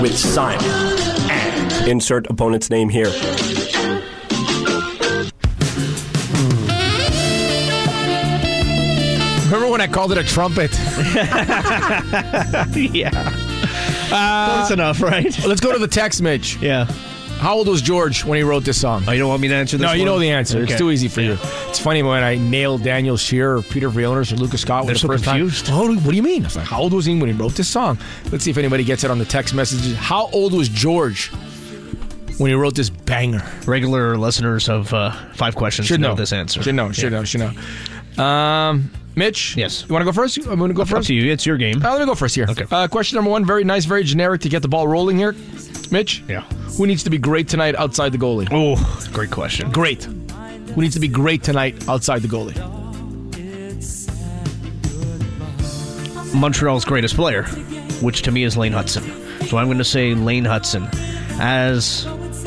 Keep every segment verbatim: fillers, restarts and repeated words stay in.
with Simon and insert opponent's name here. Remember when I called it a trumpet? Yeah. Uh, Close enough, right? Let's go to the text, Mitch. Yeah. How old was George when he wrote this song? Oh, you don't want me to answer this No, one? you know the answer. Okay. It's too easy for you. It's funny when I nailed Daniel Shearer or Peter Vrionis or Lucas Scott They're the so first confused. time. Oh, what do you mean? I was like, how old was he when he wrote this song? Let's see if anybody gets it on the text messages. How old was George when he wrote this banger? Regular listeners of uh, Five Questions Should know. know this answer. Should know, should Yeah. know, should know. Um, Mitch? Yes. You want to go first? I'm going to go Up first. to you. It's your game. Uh, let me go first here. Okay. Uh, question number one, very nice, very generic to get the ball rolling here. Mitch? Yeah. Who needs to be great tonight outside the goalie? Oh, great question. Great. Who needs to be great tonight outside the goalie? Montreal's greatest player, which to me is Lane Hudson. So I'm going to say Lane Hudson. As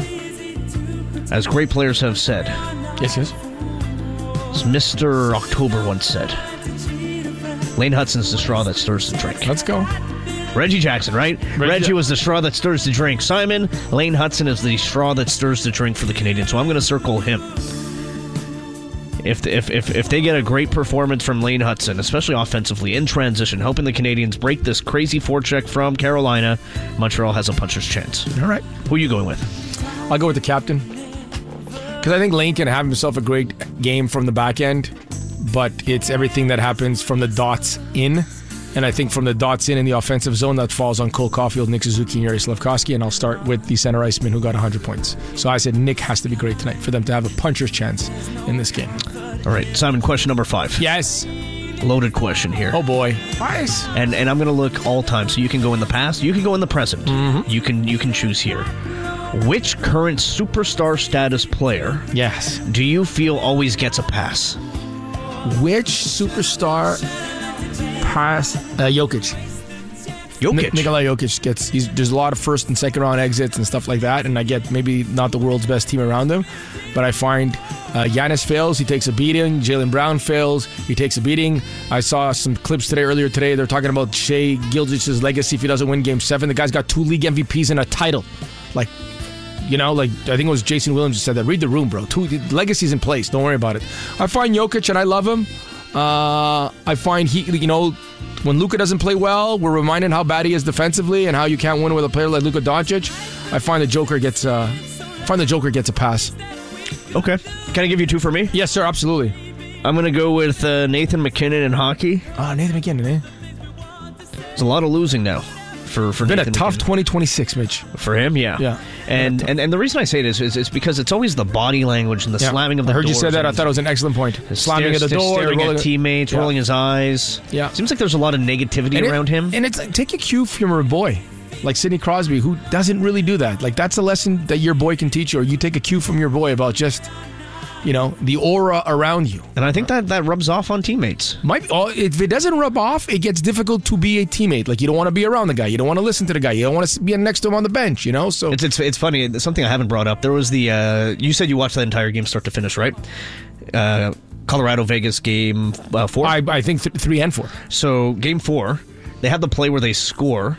as great players have said, Yes, yes. as Mister October once said, Lane Hudson's the straw that stirs the drink. Let's go. Reggie Jackson, right? Reggie Reggie Ja- was the straw that stirs the drink. Simon, Lane Hudson is the straw that stirs the drink for the Canadiens. So I'm going to circle him. If, the, if if if they get a great performance from Lane Hudson, especially offensively in transition, helping the Canadiens break this crazy forecheck from Carolina, Montreal has a puncher's chance. All right. Who are you going with? I'll go with the captain. Because I think Lane can have himself a great game from the back end, but it's everything that happens from the dots in. And I think from the dots in in the offensive zone, that falls on Cole Caulfield, Nick Suzuki, and Yuri Slavkovsky. And I'll start with the center iceman who got one hundred points. So I said Nick has to be great tonight for them to have a puncher's chance in this game. All right, Simon, question number five. Yes. Loaded question here. Oh, boy. Nice. And and I'm going to look all time, so you can go in the past, you can go in the present. Mm-hmm. You can you can choose here. Which current superstar status player Yes. do you feel always gets a pass? Which superstar pass? Uh, Jokic. Jokic. Nik- Nikola Jokic gets. He's, there's a lot of first and second round exits and stuff like that, and I get maybe not the world's best team around him, but I find uh, Giannis fails, he takes a beating. Jaylen Brown fails, he takes a beating. I saw some clips today, earlier today. They're talking about Shai Gilgeous' legacy if he doesn't win Game Seven. The guy's got two league M V Ps and a title. Like, you know, like I think it was Jason Williams who said that. Read the room, bro. Two the legacy's in place. Don't worry about it. I find Jokic, and I love him. Uh, I find he, you know, when Luka doesn't play well, we're reminded how bad he is defensively and how you can't win with a player like Luka Doncic. I find the Joker gets, uh, I find the Joker gets a pass. Okay. Can I give you two for me? Yes, sir. Absolutely. I'm going to go with uh, Nathan McKinnon in hockey. Ah, uh, Nathan McKinnon, eh? There's a lot of losing now for for Been Nathan a tough McKinnon. twenty twenty-six, Mitch. For him, yeah. Yeah. And, and and the reason I say this is, is because it's always the body language and the Yeah. slamming of the I heard you doors say that. and I thought it was an excellent point. Slamming stare- at the door, staring rolling at teammates, Yeah. rolling his eyes. Yeah. Seems like there's a lot of negativity And it- around him. And it's like, take a cue from your boy, like Sidney Crosby, who doesn't really do that. Like, that's a lesson that your boy can teach you, or you take a cue from your boy about just, you know, the aura around you. And I think that, that rubs off on teammates. Might be, oh, if it doesn't rub off, it gets difficult to be a teammate. Like, you don't want to be around the guy. You don't want to listen to the guy. You don't want to be next to him on the bench, you know? So It's it's it's funny. It's something I haven't brought up. There was the uh, you said you watched that entire game start to finish, right? Uh, Colorado Vegas game uh, four. I, I think th- three and four. So game four, they had the play where they score,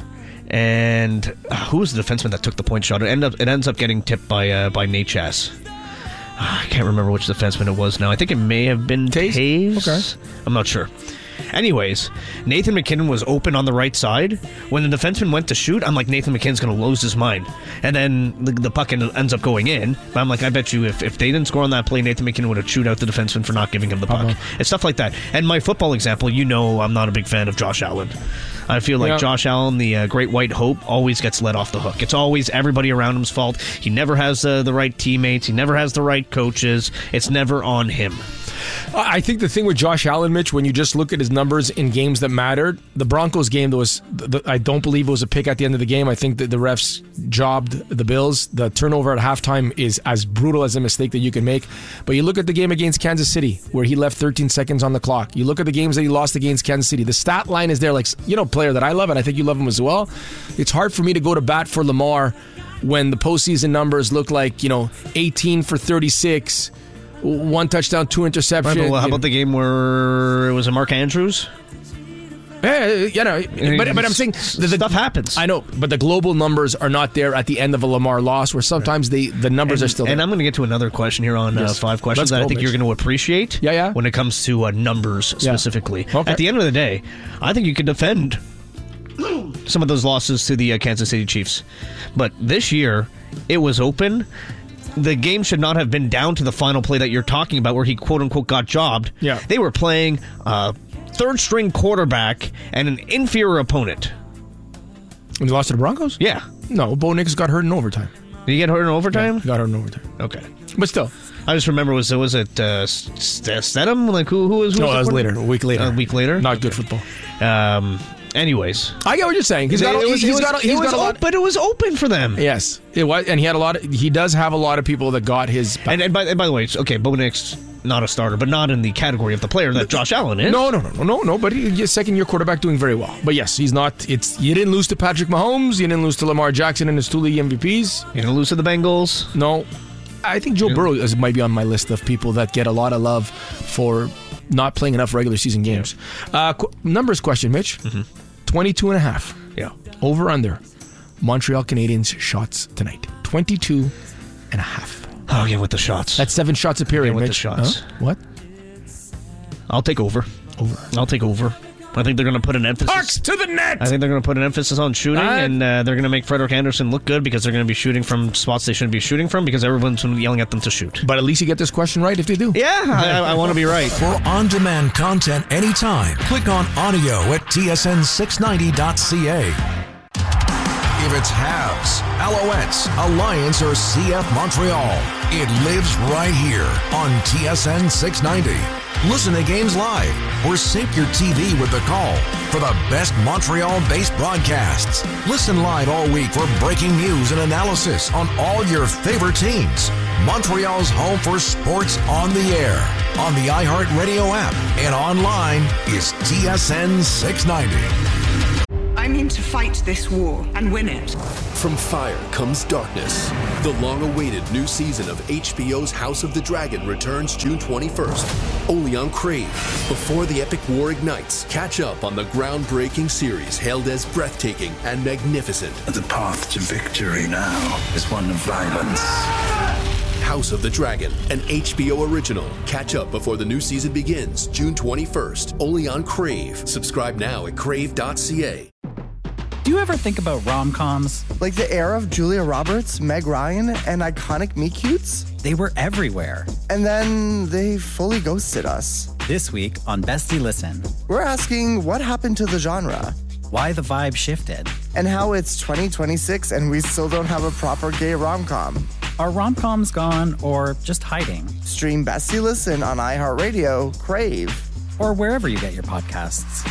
and uh, who was the defenseman that took the point shot? It end up it ends up getting tipped by uh, by Nate Chas. I can't remember which defenseman it was now. I think it may have been Taves? Taves. Okay. I'm not sure. Anyways, Nathan McKinnon was open on the right side. When the defenseman went to shoot, I'm like, Nathan McKinnon's going to lose his mind. And then the, the puck en- ends up going in. But I'm like, I bet you if, if they didn't score on that play, Nathan McKinnon would have chewed out the defenseman for not giving him the puck. Uh-huh. It's stuff like that. And my football example, you know I'm not a big fan of Josh Allen. I feel like Yeah. Josh Allen, the uh, great white hope, always gets let off the hook. It's always everybody around him's fault. He never has uh, the right teammates. He never has the right coaches. It's never on him. I think the thing with Josh Allen, Mitch, when you just look at his numbers in games that mattered, the Broncos game, there was, the, I don't believe it was a pick at the end of the game. I think that the refs jobbed the Bills. The turnover at halftime is as brutal as a mistake that you can make. But you look at the game against Kansas City, where he left thirteen seconds on the clock. You look at the games that he lost against Kansas City. The stat line is there, like, you know, player that I love, and I think you love him as well. It's hard for me to go to bat for Lamar when the postseason numbers look like, you know, eighteen for thirty-six, one touchdown, two interceptions. Right, but how about the game where it was a Mark Andrews? Yeah, you know, but, but I'm saying the, the stuff happens. I know, but the global numbers are not there at the end of a Lamar loss, where sometimes the, the numbers and, are still there. And I'm going to get to another question here on yes. uh, five questions Let's that go, I think Mitch. you're going to appreciate. Yeah, yeah. When it comes to uh, numbers specifically. Yeah. Okay. At the end of the day, I think you can defend some of those losses to the uh, Kansas City Chiefs, but this year it was open. The game should not have been down to the final play that you're talking about, where he quote unquote got jobbed. Yeah. They were playing. Uh, Third string quarterback and an inferior opponent. When they lost to the Broncos? Yeah. No, Bo Nix got hurt in overtime. Did he get hurt in overtime? Yeah, he got hurt in overtime. Okay. But still. I just remember, was, was it uh, Stedham? Like, who, who was who No, was that was the later. A week later. A week later? Not good football. Um. Anyways. I get what you're saying. He's got, it was, he's it was, got, he's it was got a lot. op- but it was open for them. Yes. It was, and he had a lot of, he does have a lot of people that got his. And, and, by, and by the way, okay, Bo Nix, not a starter, but not in the category of the player that Josh Allen is. No, no, no, no, no, no. But he's a second year quarterback doing very well. But yes, he's not. It's you didn't lose to Patrick Mahomes. You didn't lose to Lamar Jackson and his two league M V Ps. You didn't lose to the Bengals. No. I think Joe Yeah. Burrow is, might be on my list of people that get a lot of love for not playing enough regular season games. Yeah. Uh, qu- numbers question, Mitch. Mm-hmm. twenty-two and a half. Yeah. Over under. Montreal Canadiens shots tonight. twenty-two and a half. Oh, yeah, with the shots. That's seven shots a period, Yeah, with the Mitch. shots. Huh? What? I'll take over. Over. I'll take over. I think they're going to put an emphasis. Pucks to the net! I think they're going to put an emphasis on shooting, I- and uh, they're going to make Frederick Anderson look good because they're going to be shooting from spots they shouldn't be shooting from because everyone's yelling at them to shoot. But at least you get this question right if they do. Yeah, I, I want to be right. For on-demand content anytime, click on audio at T S N six ninety dot C A. If it's Habs, Alouettes, Alliance, or C F Montreal, it lives right here on T S N six ninety. Listen to games live or sync your T V with the call for the best Montreal-based broadcasts. Listen live all week for breaking news and analysis on all your favorite teams. Montreal's home for sports on the air, on the iHeartRadio app, and online is T S N six ninety. I mean to fight this war and win it. From fire comes darkness. The long-awaited new season of H B O's House of the Dragon returns June twenty-first, only on Crave. Before the epic war ignites, catch up on the groundbreaking series hailed as breathtaking and magnificent. The path to victory now is one of violence. House of the Dragon, an H B O original. Catch up before the new season begins June twenty-first, only on Crave. Subscribe now at crave dot c a. Do you ever think about rom-coms? Like the era of Julia Roberts, Meg Ryan, and iconic meet-cutes? They were everywhere. And then they fully ghosted us. This week on Bestie Listen, We're asking what happened to the genre? why the vibe shifted. And how it's twenty twenty-six and we still don't have a proper gay rom-com. Are rom-coms gone or just hiding? Stream Bestie Listen on iHeartRadio, Crave, or wherever you get your podcasts.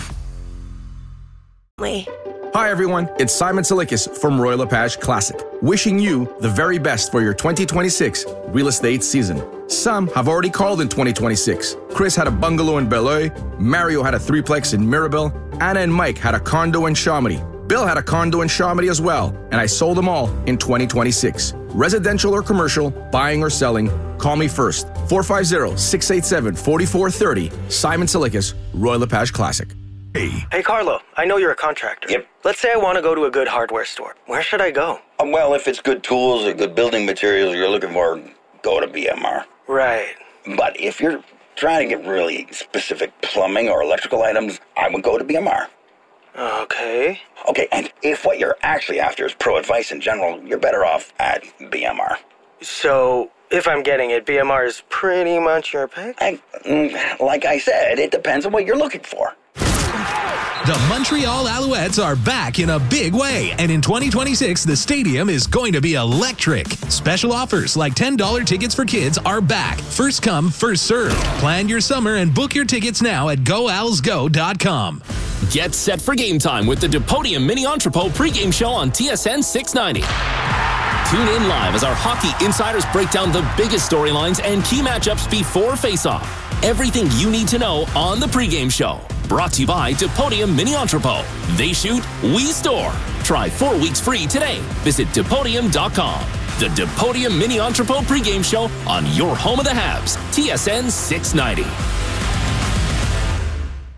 Hi everyone, it's Simon Silikis from Royal LePage Classic, wishing you the very best for your twenty twenty-six real estate season. Some have already called in twenty twenty-six. Chris had a bungalow in Belleuil, Mario had a threeplex in Mirabel, Anna and Mike had a condo in Chamonix, Bill had a condo in Chamonix as well, and I sold them all in twenty twenty-six. Residential or commercial, buying or selling, call me first. four five zero, six eight seven, four four three zero. Simon Silikis, Royal LePage Classic. Hey, Carlo, I know you're a contractor. Yep. Let's say I want to go to a good hardware store. Where should I go? Um, well, if it's good tools or good building materials you're looking for, go to B M R. Right. But if you're trying to get really specific plumbing or electrical items, I would go to B M R. Okay. Okay, and if what you're actually after is pro advice in general, you're better off at B M R. So, if I'm getting it, B M R is pretty much your pick? I, like I said, it depends on what you're looking for. The Montreal Alouettes are back in a big way, and in twenty twenty-six, the stadium is going to be electric. Special offers like ten dollars tickets for kids are back. First come, first served. Plan your summer and book your tickets now at go als go dot com. Get set for game time with the Depodium Mini Entrepot pregame show on T S N six ninety. Tune in live as our hockey insiders break down the biggest storylines and key matchups before face-off. Everything you need to know on the pregame show. Brought to you by Depodium Mini Entrepot. They shoot, we store. Try four weeks free today. Visit Depodium dot com. The Depodium Mini Entrepot pregame show on your home of the Habs, T S N six ninety.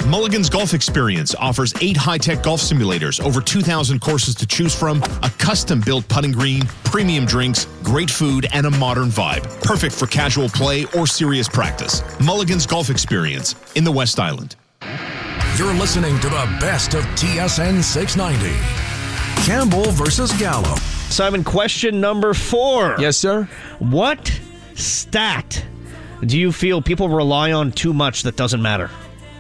Mulligan's Golf Experience offers eight high-tech golf simulators, over two thousand courses to choose from, a custom-built putting green, premium drinks, great food, and a modern vibe. Perfect for casual play or serious practice. Mulligan's Golf Experience in the West Island. You're listening to the best of T S N six ninety. Campbell versus Gallo. Simon, question number four. Yes, sir. What stat do you feel people rely on too much that doesn't matter?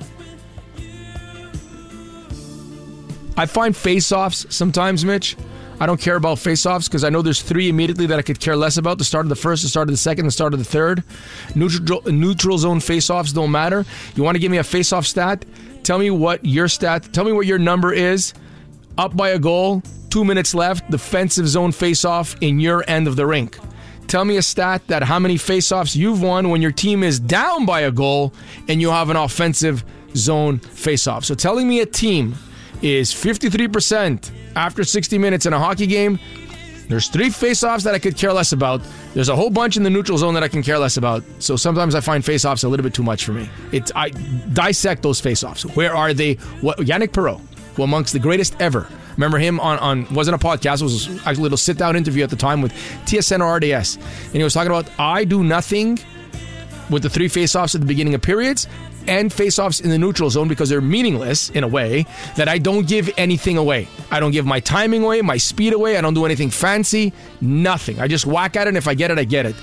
I find face-offs sometimes, Mitch. I don't care about face-offs because I know there's three immediately that I could care less about. The start of the first, the start of the second, the start of the third. Neutral, neutral zone face-offs don't matter. You want to give me a face-off stat? Tell me what your stat, tell me what your number is. Up by a goal, two minutes left, defensive zone face-off in your end of the rink. Tell me a stat that how many face-offs you've won when your team is down by a goal and you have an offensive zone face-off. So telling me a team is fifty-three percent after sixty minutes in a hockey game, there's three face-offs that I could care less about. There's a whole bunch in the neutral zone that I can care less about. So sometimes I find face-offs a little bit too much for me. It's I dissect those face-offs. Where are they? What Yannick Perreault, who amongst the greatest ever. Remember him on, on wasn't a podcast, it was actually a little sit-down interview at the time with T S N or R D S. And he was talking about, I do nothing with the three face-offs at the beginning of periods and face-offs in the neutral zone because they're meaningless in a way that I don't give anything away. I don't give my timing away, my speed away. I don't do anything fancy. Nothing. I just whack at it, and if I get it, I get it.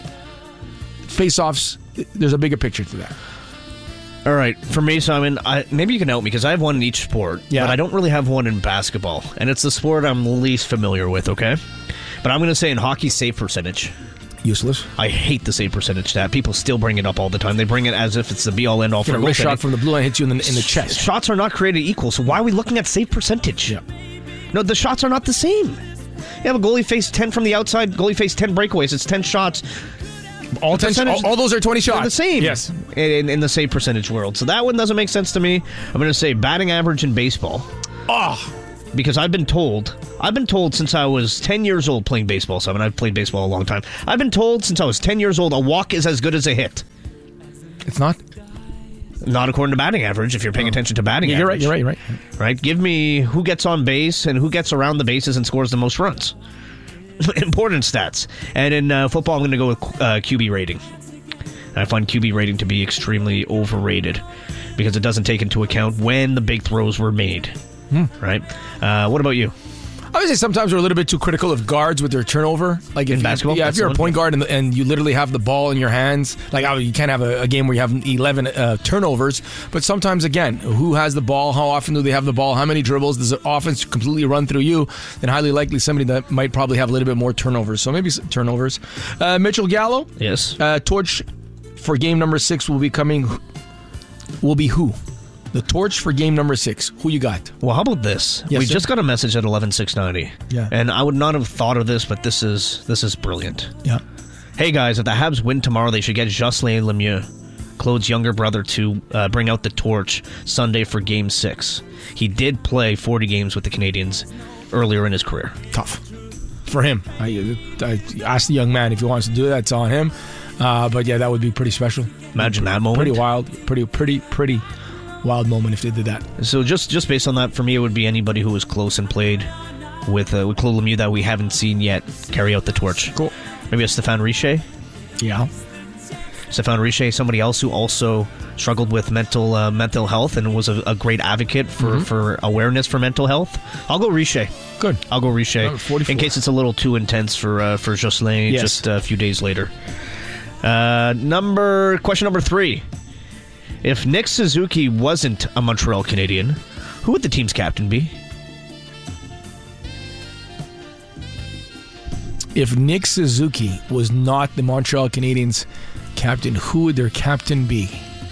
Face-offs, there's a bigger picture to that. All right, for me, Simon, I, maybe you can help me because I have one in each sport, yeah. but I don't really have one in basketball, and it's the sport I'm least familiar with, okay? But I'm going to say in hockey, save percentage. Useless. I hate the save percentage stat. People still bring it up all the time. They bring it as if it's the be-all, end-all for a wrist shot from the blue line hits you in the, in the chest. Shots are not created equal, so why are we looking at save percentage? Yeah. No, the shots are not the same. You have a goalie face ten from the outside, goalie face ten breakaways. It's ten shots. All, ten, all, all those are twenty shots. They're the same. Yes. In, in the save percentage world. So that one doesn't make sense to me. I'm going to say batting average in baseball. Oh. Because I've been told, I've been told since I was ten years old playing baseball, so I mean, I've played baseball a long time. I've been told since I was ten years old a walk is as good as a hit. It's not? Not according to batting average, if you're paying oh. attention to batting yeah, you're average. Right, you're right, you're right. Right? Give me who gets on base and who gets around the bases and scores the most runs. Important stats. And in uh, football, I'm going to go with uh, Q B rating. I find Q B rating to be extremely overrated because it doesn't take into account when the big throws were made. Hmm. Right? Uh, what about you? I would say sometimes we're a little bit too critical of guards with their turnover. Like if in basketball? Yeah, if you're a point guard and, and you literally have the ball in your hands, like you can't have a, a game where you have eleven uh, turnovers. But sometimes, again, who has the ball? How often do they have the ball? How many dribbles? Does the offense completely run through you? Then highly likely somebody that might probably have a little bit more turnovers. So maybe some turnovers. Uh, Mitchell Gallo? Yes. Uh, torch for game number six will be coming. Will be who? The torch for game number six. Who you got? Well, how about this? Yes, we sir? just got a message at eleven six ninety. Yeah. And I would not have thought of this, but this is this is brilliant. Yeah. Hey, guys, if the Habs win tomorrow, they should get Jocelyn Lemieux, Claude's younger brother, to uh, bring out the torch Sunday for game six. He did play forty games with the Canadians earlier in his career. Tough. For him. I, I asked the young man if he wants to do that. It's on him. Uh, but yeah, that would be pretty special. Imagine that moment. Pretty wild. Pretty, pretty, pretty... wild moment if they did that. So just just based on that, for me, it would be anybody who was close and played with uh, with Claude Lemieux that we haven't seen yet carry out the torch. Cool. Maybe a Stéphane Richer. Yeah. Stéphane Richer, somebody else who also struggled with mental uh, mental health and was a, a great advocate for, mm-hmm. for awareness for mental health. I'll go Richer. Good. I'll go Richer. Oh, in case it's a little too intense for uh, for Jocelyn yes. just a few days later. Uh, number question number three. If Nick Suzuki wasn't a Montreal Canadian, who would the team's captain be? If Nick Suzuki was not the Montreal Canadiens captain, who would their captain be?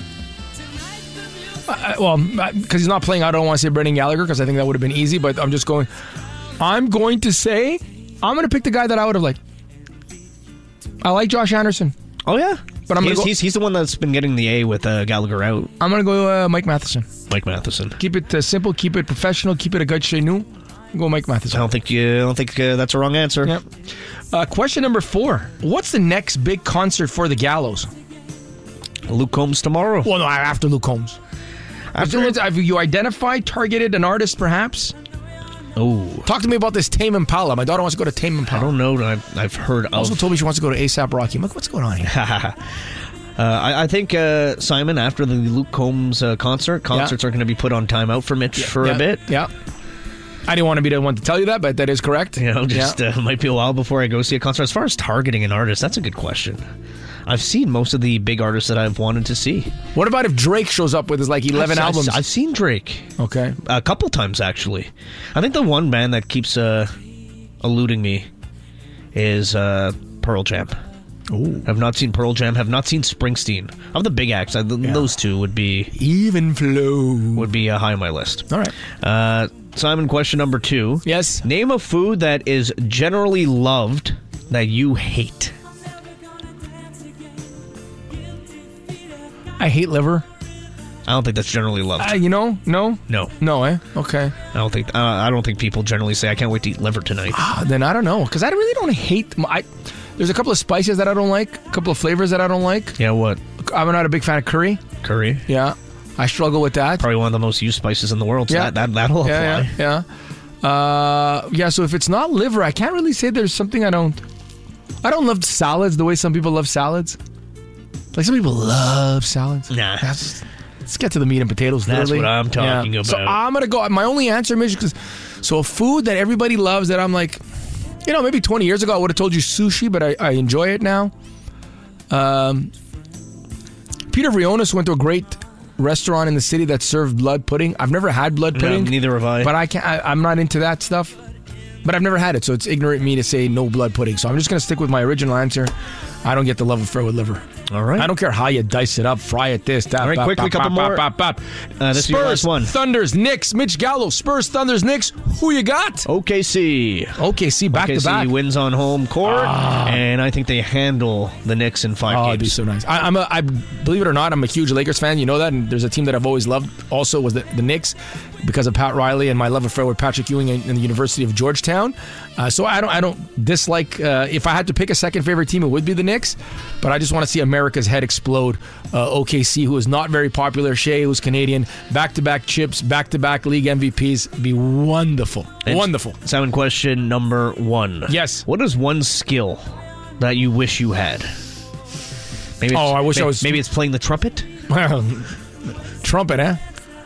Uh, well, because he's not playing, I don't want to say Brendan Gallagher because I think that would have been easy, but I'm just going... I'm going to say... I'm going to pick the guy that I would have liked. I like Josh Anderson. Oh, yeah? But I'm he's, gonna go, he's, he's the one that's been getting the A with uh, Gallagher out. I'm going to go uh, Mike Matheson. Mike Matheson. Keep it uh, simple, keep it professional, keep it a good chez nous. Go Mike Matheson. I don't think you. I don't think uh, that's a wrong answer. Yep. Uh, question number four. What's the next big concert for the Gallows? Luke Combs tomorrow. Well, no, after Luke Combs. After, have you identified, targeted an artist, perhaps? Oh. Talk to me about this Tame Impala. My daughter wants to go to Tame Impala. I don't know. I've, I've heard of... Also told me she wants to go to ASAP Rocky. I'm like, what's going on here? uh, I, I think, uh, Simon, after the Luke Combs uh, concert, concerts yeah. are going to be put on timeout for Mitch yeah, for yeah, a bit. Yeah. I didn't want to be the one to tell you that, but that is correct. You know, just yeah. uh, might be a while before I go see a concert. As far as targeting an artist, that's a good question. I've seen most of the big artists that I've wanted to see. What about if Drake shows up with his like eleven I've, albums? I've, I've seen Drake. Okay. A couple times, actually. I think the one band that keeps uh, eluding me is uh, Pearl Jam. Ooh. I've not seen Pearl Jam. Have not seen Springsteen. Of the big acts, I, yeah. those two would be... Even flow. Would be uh, high on my list. All right. Uh, Simon, question number two. Yes? Name a food that is generally loved that you hate. I hate liver. I don't think that's generally loved. Uh, you know, no, no, no. Eh? Okay. I don't think. Uh, I don't think people generally say, "I can't wait to eat liver tonight." Ah, then I don't know, because I really don't hate. I there's a couple of spices that I don't like, a couple of flavors that I don't like. Yeah, what? I'm not a big fan of curry. Curry. Yeah, I struggle with that. Probably one of the most used spices in the world. So yeah, that, that that'll apply. Yeah, yeah. yeah. Uh, yeah. So if it's not liver, I can't really say there's something I don't. I don't love salads the way some people love salads. Like some people love salads. Nah. That's, let's get to the meat and potatoes. That's literally. what I'm talking yeah. about. So I'm going to go. My only answer, Mitch, because so a food that everybody loves that I'm like, you know, maybe twenty years ago I would have told you sushi, but I, I enjoy it now. Um, Peter Vrionis went to a great restaurant in the city that served blood pudding. I've never had blood pudding. No, neither have I. But I can't, I, I'm not into that stuff. But I've never had it, so it's ignorant of me to say no blood pudding. So I'm just going to stick with my original answer. I don't get the love affair with liver. All right. I don't care how you dice it up, fry it, this, that. All right, bop, quickly, bop, couple bop, more. Bop, bop, bop. Uh, this Spurs, is your last one. Thunders, Knicks, Mitch Gallo. Spurs, Thunders, Knicks. Who you got? O K C. O K C back O K C to back. wins on home court, ah. and I think they handle the Knicks in five oh, games. It'd be so nice. I, I'm a, I believe it or not, I'm a huge Lakers fan. You know that, and there's a team that I've always loved. Also, was the, the Knicks because of Pat Riley and my love affair with Patrick Ewing in, in the University of Georgetown. Uh, so I don't, I don't dislike. Uh, if I had to pick a second favorite team, it would be the Knicks. But I just want to see America's head explode. Uh, O K C, who is not very popular. Shea, who's Canadian. Back-to-back chips, back-to-back league M V Ps. Be wonderful. And wonderful. Simon, question number one. Yes. What is one skill that you wish you had? Maybe oh, I wish maybe, I was. Maybe it's playing the trumpet? Trumpet, eh?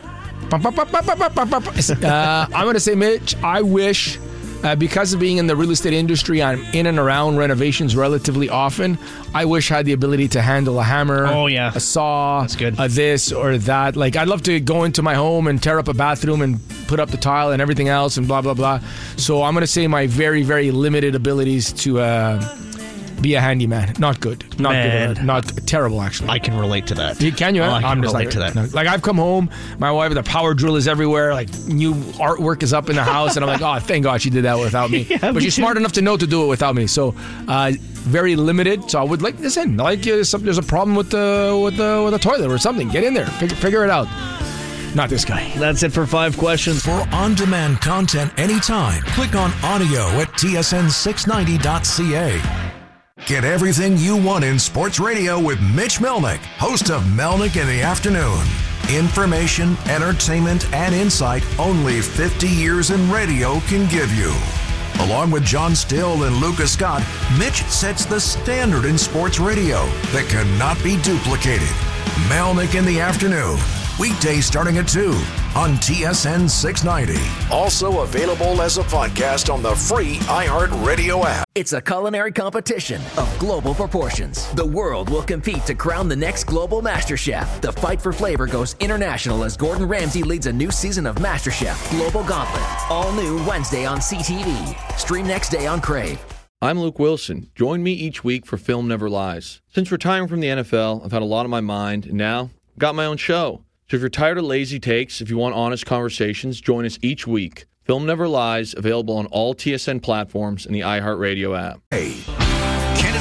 Uh, I'm going to say, Mitch, I wish, uh, because of being in the real estate industry, I'm in and around renovations relatively often. I wish I had the ability to handle a hammer, oh, yeah. a saw, That's good. a this or that. Like, I'd love to go into my home and tear up a bathroom and put up the tile and everything else and blah, blah, blah. So I'm going to say my very, very limited abilities to uh, be a handyman. Not good. Not Man. good. Not terrible, actually. I can relate to that. Can you? Oh, I can I'm just relate like, to that. No. Like, I've come home, my wife, the power drill is everywhere, like new artwork is up in the house, and I'm like, oh, thank God she did that without me. Yeah, but me she's too. smart enough to know to do it without me. So, uh, very limited. So I would like, listen, like uh, some, there's a problem with the with the with the toilet or something. Get in there, figure, figure it out. Not this guy. That's it for five questions. For on-demand content anytime, click on audio at T S N six ninety dot C A. Get everything you want in sports radio with Mitch Melnick, host of Melnick in the Afternoon. Information, entertainment, and insight only fifty years in radio can give you. Along with John Still and Lucas Scott, Mitch sets the standard in sports radio that cannot be duplicated. Melnick in the Afternoon. Weekdays starting at two on T S N six ninety. Also available as a podcast on the free iHeartRadio app. It's a culinary competition of global proportions. The world will compete to crown the next global master chef. The fight for flavor goes international as Gordon Ramsay leads a new season of MasterChef Global Gauntlet. All new Wednesday on C T V. Stream next day on Crave. I'm Luke Wilson. Join me each week for Film Never Lies. Since retiring from the N F L, I've had a lot on my mind, and now I've got my own show. So if you're tired of lazy takes, if you want honest conversations, join us each week. Film Never Lies, available on all T S N platforms and the iHeartRadio app. Hey. Canada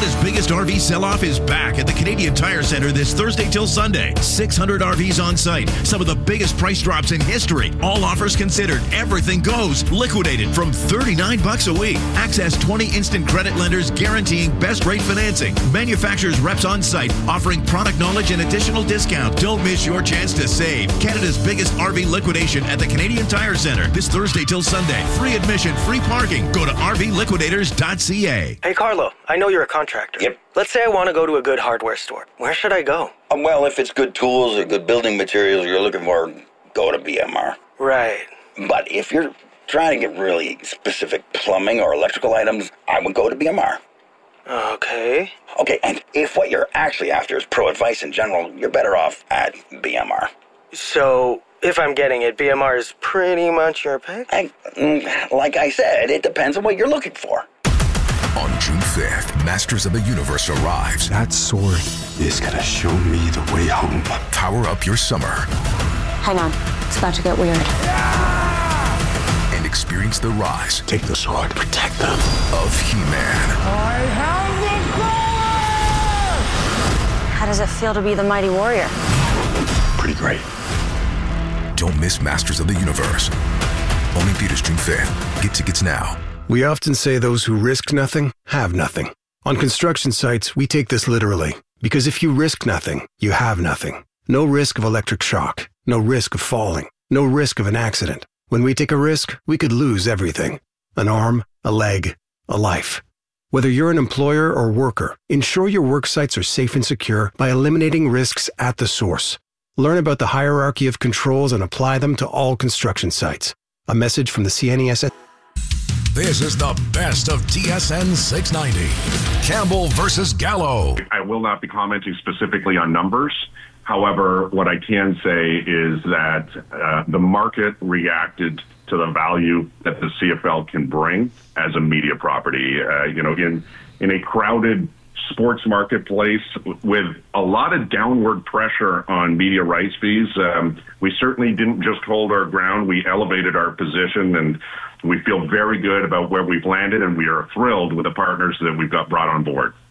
Canada's biggest R V sell-off is back at the Canadian Tire Centre this Thursday till Sunday. six hundred R Vs on site. Some of the biggest price drops in history. All offers considered. Everything goes. Liquidated from thirty-nine bucks a week. Access twenty instant credit lenders guaranteeing best rate financing. Manufacturers reps on site offering product knowledge and additional discount. Don't miss your chance to save. Canada's biggest R V liquidation at the Canadian Tire Centre this Thursday till Sunday. Free admission, free parking. Go to r v liquidators dot c a. Hey, Carlo, I know you're a contractor. Yep. Let's say I want to go to a good hardware store. Where should I go? Um, well, if it's good tools or good building materials you're looking for, go to B M R. Right. But if you're trying to get really specific plumbing or electrical items, I would go to B M R. Okay. Okay, and if what you're actually after is pro advice in general, you're better off at B M R. So, if I'm getting it, B M R is pretty much your pick? I, like I said, it depends on what you're looking for. On June fifth, Masters of the Universe arrives. That sword is gonna show me the way home. Power up your summer. Hang on, it's about to get weird. And experience the rise. Take the sword, protect them. Of He-Man. I have the power! How does it feel to be the mighty warrior? Pretty great. Don't miss Masters of the Universe. Only theaters June fifth. Get tickets now. We often say those who risk nothing have nothing. On construction sites, we take this literally, because if you risk nothing, you have nothing. No risk of electric shock, no risk of falling, no risk of an accident. When we take a risk, we could lose everything. An arm, a leg, a life. Whether you're an employer or worker, ensure your work sites are safe and secure by eliminating risks at the source. Learn about the hierarchy of controls and apply them to all construction sites. A message from the C N E S. This is the best of T S N six ninety. Campbell versus Gallo. I will not be commenting specifically on numbers. However, what I can say is that uh, the market reacted to the value that the C F L can bring as a media property. Uh, you know, in in a crowded sports marketplace with a lot of downward pressure on media rights fees, um, we certainly didn't just hold our ground. We elevated our position, and we feel very good about where we've landed, and we are thrilled with the partners that we've got brought on board.